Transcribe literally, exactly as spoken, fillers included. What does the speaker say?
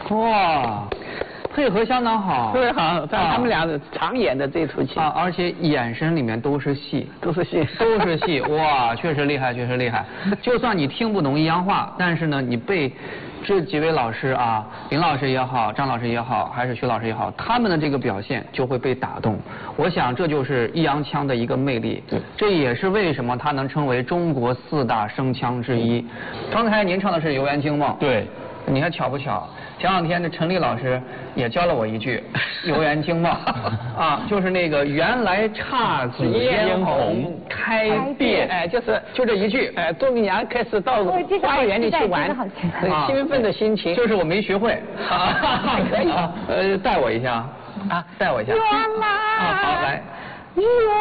哇，配合相当好， 特别好。但他们俩常演的这出戏啊，而且眼神里面都是戏， 都是戏， 都是戏。哇，确实厉害，确实厉害。就算你听不懂阴阳话，但是呢，你被这几位老师啊，林老师也好，张老师也好，还是徐老师也好，他们的这个表现就会被打动。我想这就是易烊千的一个魅力， 对， 这也是为什么他能称为中国四大声腔之一。刚才您唱的是《游园惊梦》， 对， 你看巧不巧？前两天这陈丽老师也教了我一句《游园惊梦》啊，就是那个原来姹紫嫣红开遍， 哎，就是就这一句， 哎，杜丽娘开始到花园里去玩，很兴奋的心情。 就是我没学会， 可以， 呃，带我一下啊，带我一下。 原来啊，好来。